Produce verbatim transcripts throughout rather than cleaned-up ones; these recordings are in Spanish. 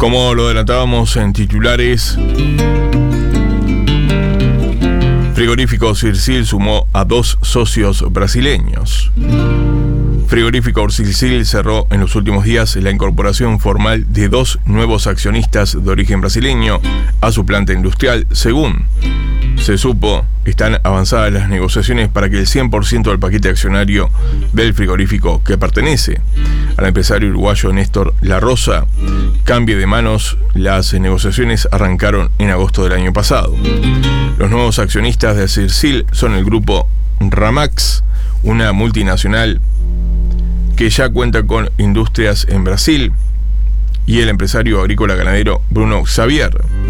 Como lo adelantábamos en titulares, Frigorífico Sirsil sumó a dos socios brasileños. Frigorífico Sirsil cerró en los últimos días la incorporación formal de dos nuevos accionistas de origen brasileño a su planta industrial. Según se supo, están avanzadas las negociaciones para que el cien por ciento del paquete accionario del frigorífico, que pertenece al empresario uruguayo Néstor La Rosa, cambie de manos. Las negociaciones arrancaron en agosto del año pasado. Los nuevos accionistas de Sirsil son el grupo Ramax, una multinacional que ya cuenta con industrias en Brasil, y el empresario agrícola ganadero Bruno Xavier.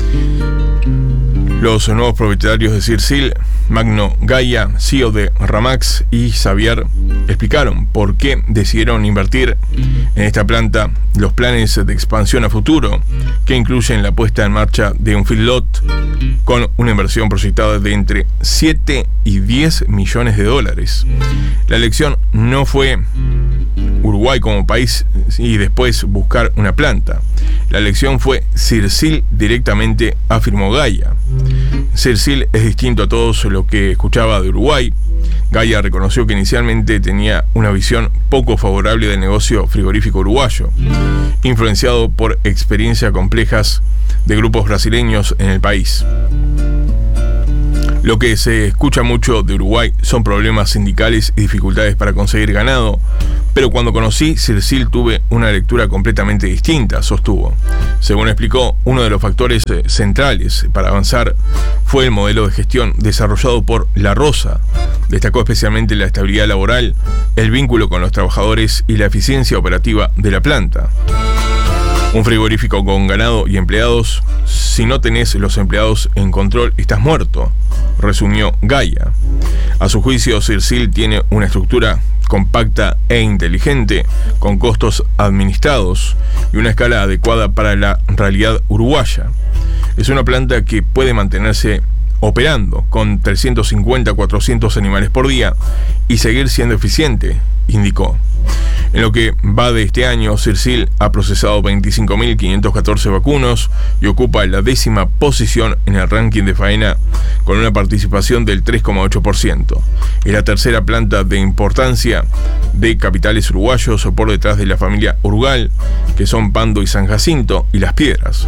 Los nuevos propietarios de Sirsil, Magno Gaia, C E O de Ramax, y Xavier explicaron por qué decidieron invertir en esta planta, los planes de expansión a futuro, que incluyen la puesta en marcha de un feedlot con una inversión proyectada de entre siete y diez millones de dólares. La elección no fue Uruguay como país y después buscar una planta. La elección fue Sirsil directamente, afirmó Gaia. Sirsil es distinto a todos lo que escuchaba de Uruguay. Gaia reconoció que inicialmente tenía una visión poco favorable del negocio frigorífico uruguayo, influenciado por experiencias complejas de grupos brasileños en el país. Lo que se escucha mucho de Uruguay son problemas sindicales y dificultades para conseguir ganado, pero cuando conocí Sirsil tuve una lectura completamente distinta, sostuvo. Según explicó, uno de los factores centrales para avanzar fue el modelo de gestión desarrollado por La Rosa. Destacó especialmente la estabilidad laboral, el vínculo con los trabajadores y la eficiencia operativa de la planta. Un frigorífico con ganado y empleados, si no tenés los empleados en control, estás muerto, resumió Gaia. A su juicio, Sirsil tiene una estructura compacta e inteligente, con costos administrados y una escala adecuada para la realidad uruguaya. Es una planta que puede mantenerse operando con trescientos cincuenta a cuatrocientos animales por día y seguir siendo eficiente, indicó. En lo que va de este año, Sirsil ha procesado veinticinco mil quinientos catorce vacunos y ocupa la décima posición en el ranking de faena, con una participación del tres coma ocho por ciento. Es la tercera planta de importancia de capitales uruguayos, por detrás de la familia Urgal, que son Pando y San Jacinto, y Las Piedras.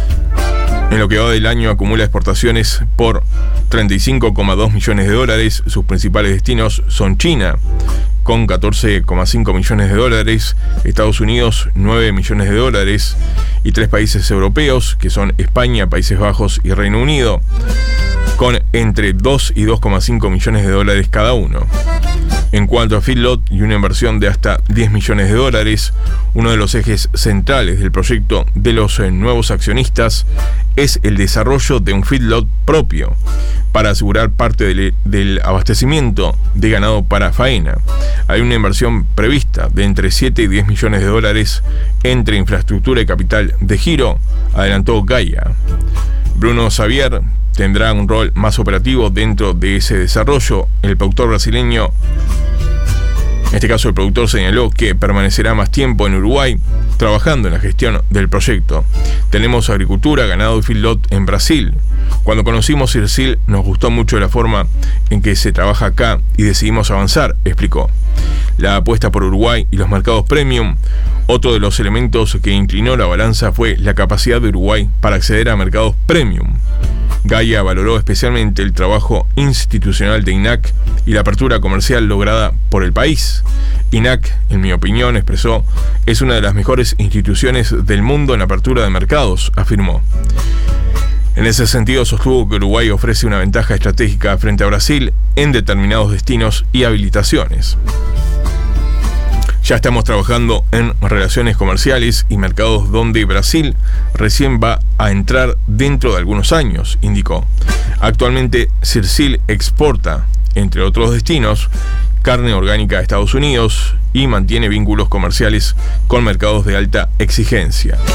En lo que va del año, acumula exportaciones por treinta y cinco coma dos millones de dólares. Sus principales destinos son China, con catorce coma cinco millones de dólares, Estados Unidos, nueve millones de dólares, y tres países europeos, que son España, Países Bajos y Reino Unido, con entre dos y dos coma cinco millones de dólares cada uno. En cuanto a feedlot y una inversión de hasta diez millones de dólares, uno de los ejes centrales del proyecto de los nuevos accionistas es el desarrollo de un feedlot propio para asegurar parte del, del abastecimiento de ganado para faena. Hay una inversión prevista de entre siete y diez millones de dólares entre infraestructura y capital de giro, adelantó Gaia. Bruno Xavier tendrá un rol más operativo dentro de ese desarrollo. El productor brasileño, en este caso el productor, señaló que permanecerá más tiempo en Uruguay trabajando en la gestión del proyecto. Tenemos agricultura, ganado y feedlot en Brasil. Cuando conocimos Sirsil nos gustó mucho la forma en que se trabaja acá y decidimos avanzar, explicó. La apuesta por Uruguay y los mercados premium. Otro de los elementos que inclinó la balanza fue la capacidad de Uruguay para acceder a mercados premium. Gaia valoró especialmente el trabajo institucional de I N A C y la apertura comercial lograda por el país. I N A C, en mi opinión, expresó, es una de las mejores instituciones del mundo en apertura de mercados, afirmó. En ese sentido, sostuvo que Uruguay ofrece una ventaja estratégica frente a Brasil en determinados destinos y habilitaciones. Ya estamos trabajando en relaciones comerciales y mercados donde Brasil recién va a entrar dentro de algunos años, indicó. Actualmente, Sirsil exporta, entre otros destinos, carne orgánica a Estados Unidos y mantiene vínculos comerciales con mercados de alta exigencia.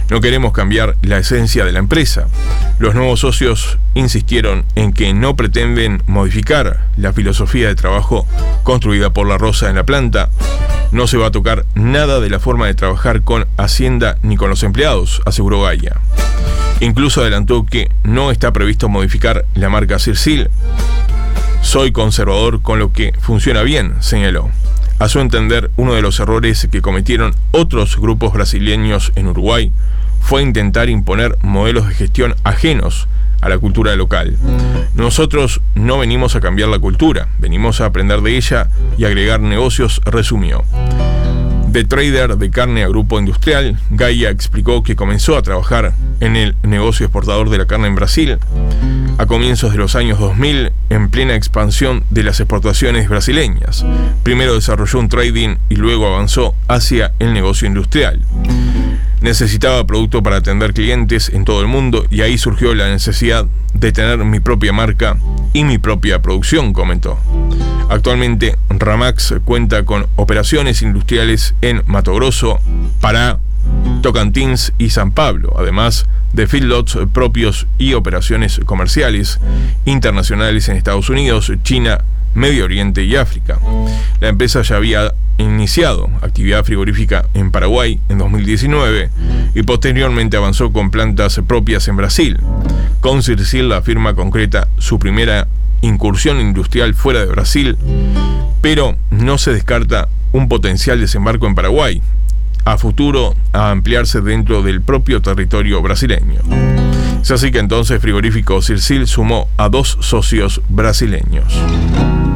No queremos cambiar la esencia de la empresa. Los nuevos socios insistieron en que no pretenden modificar la filosofía de trabajo construida por La Rosa en la planta. No se va a tocar nada de la forma de trabajar con Hacienda ni con los empleados, aseguró Gaia. Incluso adelantó que no está previsto modificar la marca Cirsil. Soy conservador con lo que funciona bien, señaló. A su entender, uno de los errores que cometieron otros grupos brasileños en Uruguay fue intentar imponer modelos de gestión ajenos a la cultura local. Nosotros no venimos a cambiar la cultura, venimos a aprender de ella y agregar negocios, resumió. De trader de carne a grupo industrial, Gaia explicó que comenzó a trabajar en el negocio exportador de la carne en Brasil a comienzos de los años dos mil, en plena expansión de las exportaciones brasileñas. Primero desarrolló un trading y luego avanzó hacia el negocio industrial. Necesitaba producto para atender clientes en todo el mundo y ahí surgió la necesidad de tener mi propia marca y mi propia producción, comentó. Actualmente, Ramax cuenta con operaciones industriales en Mato Grosso, Pará, Tocantins y San Pablo, además de feedlots propios y operaciones comerciales internacionales en Estados Unidos, China, Medio Oriente y África. La empresa ya había iniciado actividad frigorífica en Paraguay en dos mil diecinueve y posteriormente avanzó con plantas propias en Brasil. Con Cirsil, la firma concreta su primera incursión industrial fuera de Brasil, pero no se descarta un potencial desembarco en Paraguay, a futuro a ampliarse dentro del propio territorio brasileño. Es así que entonces Frigorífico Cirsil sumó a dos socios brasileños.